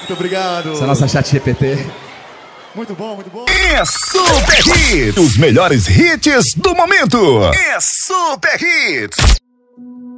Muito obrigado. Essa é a nossa chat GPT. Muito bom, muito bom. É Super Hits. Os melhores hits do momento. É Super Hits.